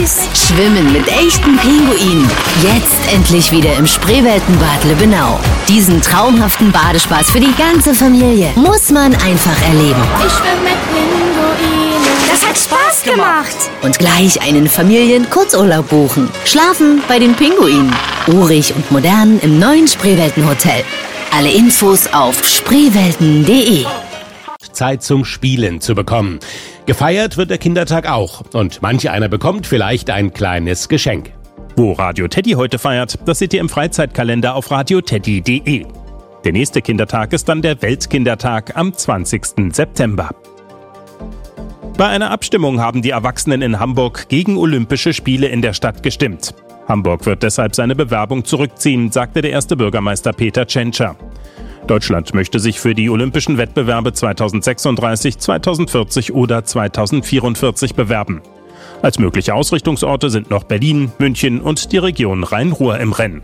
süß. Schwimmen mit echten Pinguinen. Jetzt endlich wieder im Spreeweltenbad Lübbenau. Diesen traumhaften Badespaß für die ganze Familie muss man einfach erleben. Ich schwimme mit Pinguinen. Das hat Spaß gemacht. Und gleich einen Familien-Kurzurlaub buchen. Schlafen bei den Pinguinen. Urig und modern im neuen Spreeweltenhotel. Alle Infos auf spreewelten.de. Zeit zum Spielen zu bekommen. Gefeiert wird der Kindertag auch und manch einer bekommt vielleicht ein kleines Geschenk. Wo Radio Teddy heute feiert, das seht ihr im Freizeitkalender auf radioteddy.de. Der nächste Kindertag ist dann der Weltkindertag am 20. September. Bei einer Abstimmung haben die Erwachsenen in Hamburg gegen Olympische Spiele in der Stadt gestimmt. Hamburg wird deshalb seine Bewerbung zurückziehen, sagte der erste Bürgermeister Peter Tschentscher. Deutschland möchte sich für die Olympischen Wettbewerbe 2036, 2040 oder 2044 bewerben. Als mögliche Ausrichtungsorte sind noch Berlin, München und die Region Rhein-Ruhr im Rennen.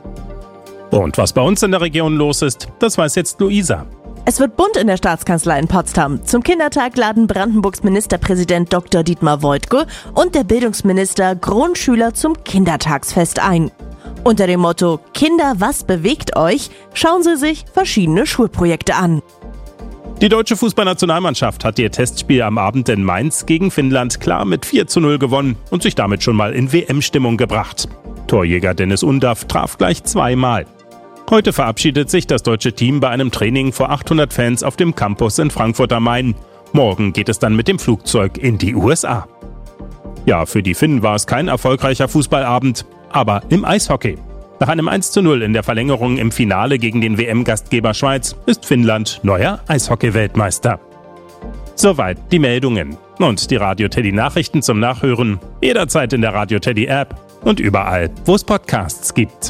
Und was bei uns in der Region los ist, das weiß jetzt Luisa. Es wird bunt in der Staatskanzlei in Potsdam. Zum Kindertag laden Brandenburgs Ministerpräsident Dr. Dietmar Woidke und der Bildungsminister Grundschüler zum Kindertagsfest ein. Unter dem Motto »Kinder, was bewegt euch?« schauen sie sich verschiedene Schulprojekte an. Die deutsche Fußballnationalmannschaft hat ihr Testspiel am Abend in Mainz gegen Finnland klar mit 4:0 gewonnen und sich damit schon mal in WM-Stimmung gebracht. Torjäger Dennis Undaff traf gleich zweimal. Heute verabschiedet sich das deutsche Team bei einem Training vor 800 Fans auf dem Campus in Frankfurt am Main. Morgen geht es dann mit dem Flugzeug in die USA. Ja, für die Finnen war es kein erfolgreicher Fußballabend, aber im Eishockey. Nach einem 1:0 in der Verlängerung im Finale gegen den WM-Gastgeber Schweiz ist Finnland neuer Eishockey-Weltmeister. Soweit die Meldungen. Und die Radio Teddy Nachrichten zum Nachhören jederzeit in der Radio Teddy App und überall, wo es Podcasts gibt.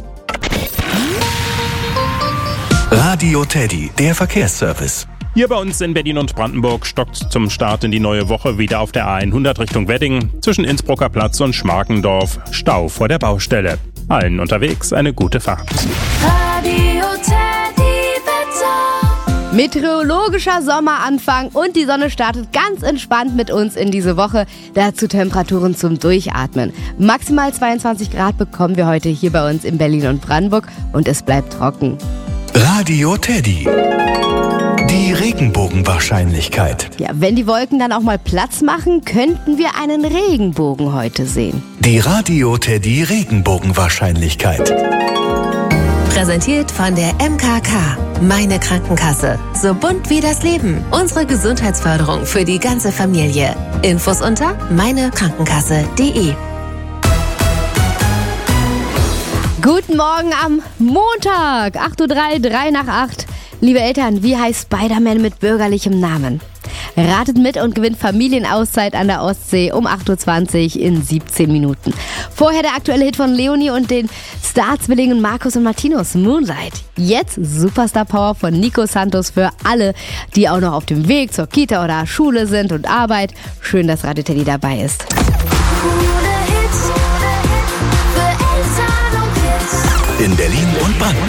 Radio Teddy, der Verkehrsservice. Hier bei uns in Berlin und Brandenburg stockt zum Start in die neue Woche wieder auf der A100 Richtung Wedding zwischen Innsbrucker Platz und Schmarkendorf Stau vor der Baustelle. Allen unterwegs eine gute Fahrt. Radio Teddy Wetter. Meteorologischer Sommeranfang und die Sonne startet ganz entspannt mit uns in diese Woche. Dazu Temperaturen zum Durchatmen. Maximal 22 Grad bekommen wir heute hier bei uns in Berlin und Brandenburg und es bleibt trocken. Radio Teddy. Die Regenbogenwahrscheinlichkeit. Ja, wenn die Wolken dann auch mal Platz machen, könnten wir einen Regenbogen heute sehen. Die Radio Teddy Regenbogenwahrscheinlichkeit. Präsentiert von der MKK. Meine Krankenkasse. So bunt wie das Leben. Unsere Gesundheitsförderung für die ganze Familie. Infos unter meinekrankenkasse.de. Guten Morgen am Montag, 8:03 Uhr, 3 nach 8. Liebe Eltern, wie heißt Spider-Man mit bürgerlichem Namen? Ratet mit und gewinnt Familienauszeit an der Ostsee um 8:20 Uhr in 17 Minuten. Vorher der aktuelle Hit von Leonie und den Star-Zwillingen Markus und Martinus, Moonlight. Jetzt Superstar Power von Nico Santos für alle, die auch noch auf dem Weg zur Kita oder Schule sind und Arbeit. Schön, dass Radio Teddy dabei ist. Coole Hits für Eltern und Kids. In Berlin und Brandenburg.